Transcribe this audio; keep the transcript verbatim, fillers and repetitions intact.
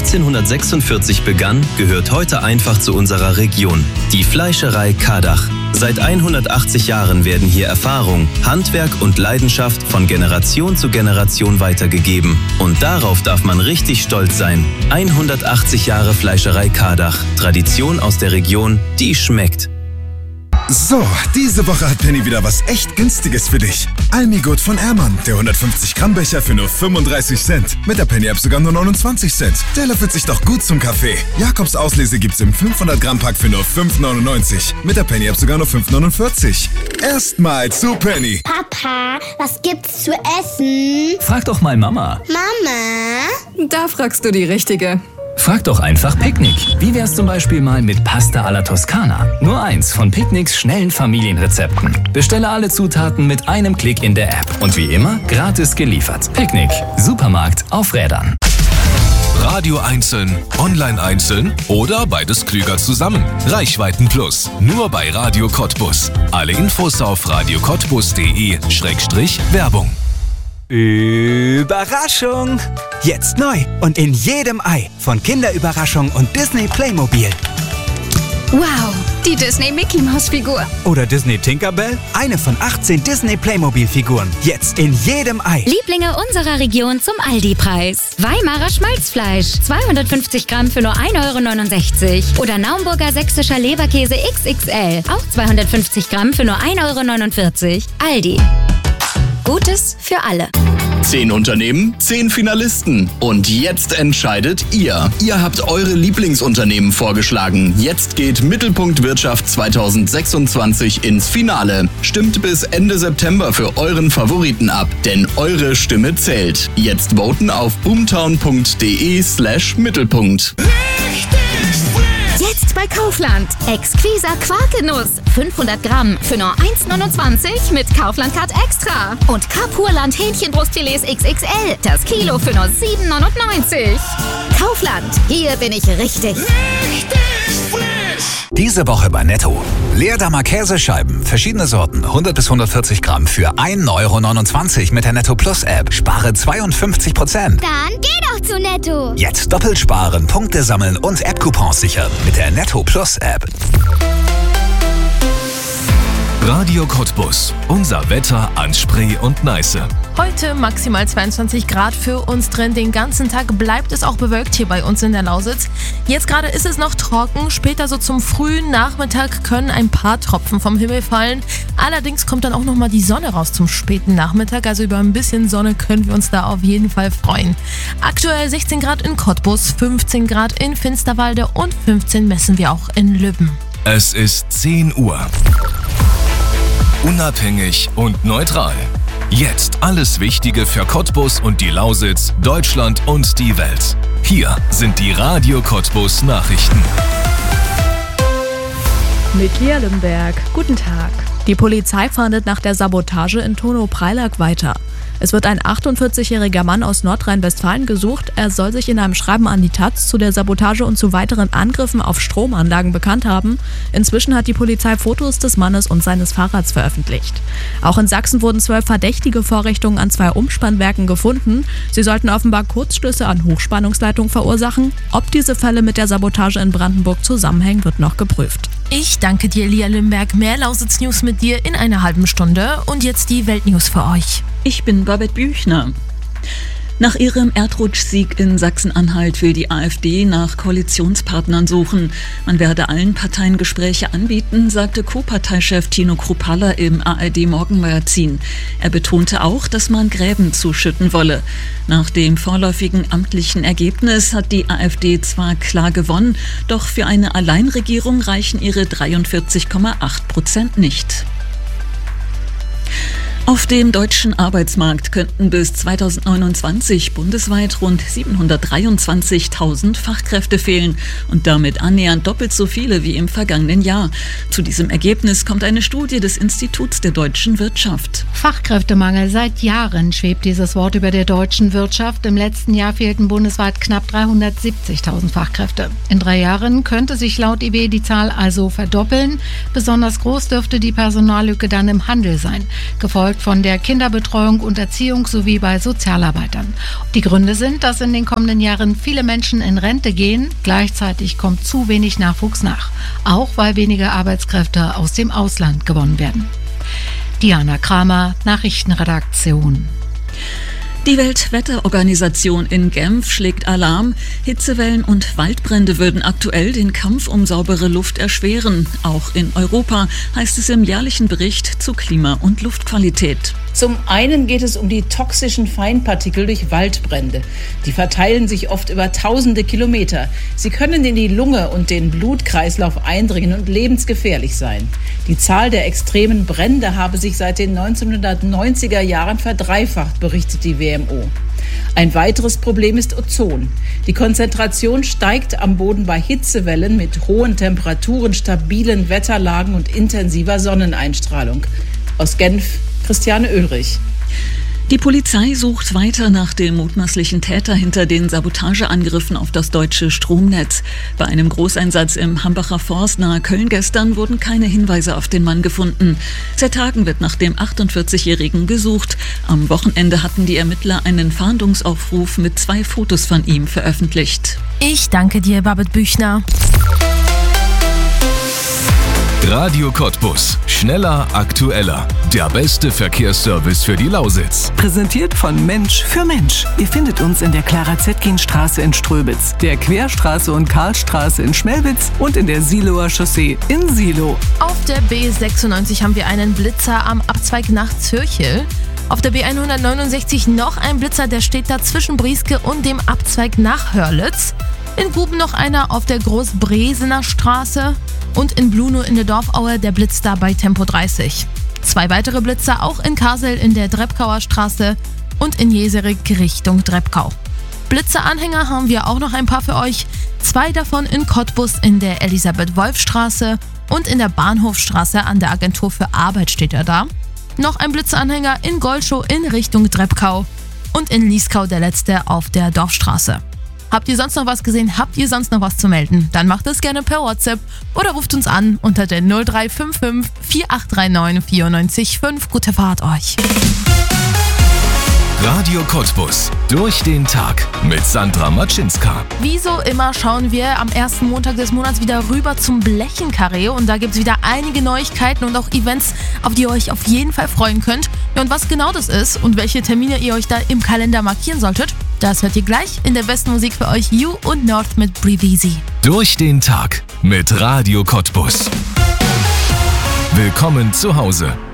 achtzehnhundertsechsundvierzig begann, gehört heute einfach zu unserer Region. Die Fleischerei Kardach. Seit hundertachtzig Jahren werden hier Erfahrung, Handwerk und Leidenschaft von Generation zu Generation weitergegeben. Und darauf darf man richtig stolz sein. hundertachtzig Jahre Fleischerei Kardach. Tradition aus der Region, die schmeckt. So, diese Woche hat Penny wieder was echt Günstiges für dich. Almigurt von Ehrmann, der hundertfünfzig Gramm Becher für nur fünfunddreißig Cent. Mit der Penny-App sogar nur neunundzwanzig Cent. Der löffelt sich doch gut zum Kaffee. Jakobs Auslese gibt's im fünfhundert Gramm Pack für nur fünf neunundneunzig. Mit der Penny-App sogar nur fünf neunundvierzig. Erstmal zu Penny. Papa, was gibt's zu essen? Frag doch mal Mama. Mama? Da fragst du die Richtige. Frag doch einfach Picknick. Wie wär's zum Beispiel mal mit Pasta alla Toskana? Nur eins von Picknicks schnellen Familienrezepten. Bestelle alle Zutaten mit einem Klick in der App. Und wie immer, gratis geliefert. Picknick. Supermarkt auf Rädern. Radio einzeln, online einzeln oder beides klüger zusammen. Reichweiten Plus. Nur bei Radio Cottbus. Alle Infos auf radio cottbus punkt de Schrägstrich Werbung. Überraschung! Jetzt neu und in jedem Ei von Kinderüberraschung und Disney Playmobil. Wow, die Disney Mickey Maus Figur. Oder Disney Tinkerbell? Eine von achtzehn Disney Playmobil Figuren. Jetzt in jedem Ei. Lieblinge unserer Region zum Aldi-Preis. Weimarer Schmalzfleisch. zweihundertfünfzig Gramm für nur ein Euro neunundsechzig. Oder Naumburger sächsischer Leberkäse X X L. Auch zweihundertfünfzig Gramm für nur ein Euro neunundvierzig. Aldi. Gutes für alle. Zehn Unternehmen, zehn Finalisten. Und jetzt entscheidet ihr. Ihr habt eure Lieblingsunternehmen vorgeschlagen. Jetzt geht Mittelpunkt Wirtschaft zweitausendsechsundzwanzig ins Finale. Stimmt bis Ende September für euren Favoriten ab, denn eure Stimme zählt. Jetzt voten auf boomtown punkt de slash Mittelpunkt. Jetzt bei Kaufland. Exquiser Quarkenuss. fünfhundert Gramm für nur eins neunundzwanzig mit Kaufland-Card Extra. Und Carpurland Hähnchenbrustfilets X X L. Das Kilo für nur sieben neunundneunzig. Kaufland. Hier bin ich richtig. Richtig frisch. Diese Woche bei Netto. Leerdammer Käsescheiben, verschiedene Sorten, hundert bis hundertvierzig Gramm für ein Euro neunundzwanzig mit der Netto Plus App. Spare zweiundfünfzig Prozent. Dann geh doch zu Netto. Jetzt doppelt sparen, Punkte sammeln und App-Coupons sichern mit der Netto Plus App. Radio Cottbus. Unser Wetter an Spree und Neiße. Heute maximal zweiundzwanzig Grad für uns drin. Den ganzen Tag bleibt es auch bewölkt hier bei uns in der Lausitz. Jetzt gerade ist es noch trocken. Später so zum frühen Nachmittag können ein paar Tropfen vom Himmel fallen. Allerdings kommt dann auch nochmal die Sonne raus zum späten Nachmittag. Also über ein bisschen Sonne können wir uns da auf jeden Fall freuen. Aktuell sechzehn Grad in Cottbus, fünfzehn Grad in Finsterwalde und fünfzehn messen wir auch in Lübben. Es ist zehn Uhr. Unabhängig und neutral. Jetzt alles Wichtige für Cottbus und die Lausitz, Deutschland und die Welt. Hier sind die Radio Cottbus Nachrichten. Mit Lia Limberg. Guten Tag. Die Polizei fahndet nach der Sabotage in Tono-Preilack weiter. Es wird ein achtundvierzigjähriger Mann aus Nordrhein-Westfalen gesucht. Er soll sich in einem Schreiben an die Taz zu der Sabotage und zu weiteren Angriffen auf Stromanlagen bekannt haben. Inzwischen hat die Polizei Fotos des Mannes und seines Fahrrads veröffentlicht. Auch in Sachsen wurden zwölf verdächtige Vorrichtungen an zwei Umspannwerken gefunden. Sie sollten offenbar Kurzstöße an Hochspannungsleitungen verursachen. Ob diese Fälle mit der Sabotage in Brandenburg zusammenhängen, wird noch geprüft. Ich danke dir, Lia Limberg. Mehr Lausitz News mit dir in einer halben Stunde. Und jetzt die Weltnews für euch. Ich bin Babette Büchner. Nach ihrem Erdrutschsieg in Sachsen-Anhalt will die AfD nach Koalitionspartnern suchen. Man werde allen Parteien Gespräche anbieten, sagte Co-Parteichef Tino Kruppalla im A R D-Morgenmagazin. Er betonte auch, dass man Gräben zuschütten wolle. Nach dem vorläufigen amtlichen Ergebnis hat die AfD zwar klar gewonnen, doch für eine Alleinregierung reichen ihre dreiundvierzig Komma acht Prozent nicht. Auf dem deutschen Arbeitsmarkt könnten bis zweitausendneunundzwanzig bundesweit rund siebenhundertdreiundzwanzigtausend Fachkräfte fehlen und damit annähernd doppelt so viele wie im vergangenen Jahr. Zu diesem Ergebnis kommt eine Studie des Instituts der deutschen Wirtschaft. Fachkräftemangel. Seit Jahren schwebt dieses Wort über der deutschen Wirtschaft. Im letzten Jahr fehlten bundesweit knapp dreihundertsiebzigtausend Fachkräfte. In drei Jahren könnte sich laut I B die Zahl also verdoppeln. Besonders groß dürfte die Personallücke dann im Handel sein, gefolgt gefolgt von der Kinderbetreuung und Erziehung sowie bei Sozialarbeitern. Die Gründe sind, dass in den kommenden Jahren viele Menschen in Rente gehen. Gleichzeitig kommt zu wenig Nachwuchs nach, auch weil weniger Arbeitskräfte aus dem Ausland gewonnen werden. Diana Kramer, Nachrichtenredaktion. Die Weltwetterorganisation in Genf schlägt Alarm. Hitzewellen und Waldbrände würden aktuell den Kampf um saubere Luft erschweren. Auch in Europa, heißt es im jährlichen Bericht zu Klima- und Luftqualität. Zum einen geht es um die toxischen Feinpartikel durch Waldbrände. Die verteilen sich oft über tausende Kilometer. Sie können in die Lunge und den Blutkreislauf eindringen und lebensgefährlich sein. Die Zahl der extremen Brände habe sich seit den neunzehnhundertneunziger Jahren verdreifacht, berichtet die W M O. Ein weiteres Problem ist Ozon. Die Konzentration steigt am Boden bei Hitzewellen mit hohen Temperaturen, stabilen Wetterlagen und intensiver Sonneneinstrahlung. Aus Genf, Christiane Oehlrich. Die Polizei sucht weiter nach dem mutmaßlichen Täter hinter den Sabotageangriffen auf das deutsche Stromnetz. Bei einem Großeinsatz im Hambacher Forst nahe Köln gestern wurden keine Hinweise auf den Mann gefunden. Seit Tagen wird nach dem achtundvierzigjährigen gesucht. Am Wochenende hatten die Ermittler einen Fahndungsaufruf mit zwei Fotos von ihm veröffentlicht. Ich danke dir, Babette Büchner. Radio Cottbus. Schneller, aktueller. Der beste Verkehrsservice für die Lausitz. Präsentiert von Mensch für Mensch. Ihr findet uns in der Clara-Zetkin-Straße in Ströbitz, der Querstraße und Karlstraße in Schmelwitz und in der Siloer Chaussee in Silo. Auf der B sechsundneunzig haben wir einen Blitzer am Abzweig nach Zürchel. Auf der B hundertneunundsechzig noch ein Blitzer, der steht da zwischen Brieske und dem Abzweig nach Hörlitz. In Guben noch einer auf der Großbresener Straße und in Blunow in der Dorfaue der Blitz da bei Tempo dreißig. Zwei weitere Blitzer auch in Karsel in der Dreppkauer Straße und in Jeserik Richtung Dreppkau. Blitzeranhänger haben wir auch noch ein paar für euch. Zwei davon in Cottbus in der Elisabeth-Wolf-Straße und in der Bahnhofstraße an der Agentur für Arbeit steht er da. Noch ein Blitzeranhänger in Golschow in Richtung Dreppkau und in Lieskau der letzte auf der Dorfstraße. Habt ihr sonst noch was gesehen? Habt ihr sonst noch was zu melden? Dann macht es gerne per WhatsApp oder ruft uns an unter der null drei fünf fünf vier acht drei neun vier neun fünf. Gute Fahrt euch. Radio Cottbus. Durch den Tag mit Sandra Matschinska. Wie so immer schauen wir am ersten Montag des Monats wieder rüber zum Blechenkarree und da gibt es wieder einige Neuigkeiten und auch Events, auf die ihr euch auf jeden Fall freuen könnt. Ja, und was genau das ist und welche Termine ihr euch da im Kalender markieren solltet, das hört ihr gleich in der besten Musik für euch, You und North mit Breathe Easy. Durch den Tag mit Radio Cottbus. Willkommen zu Hause.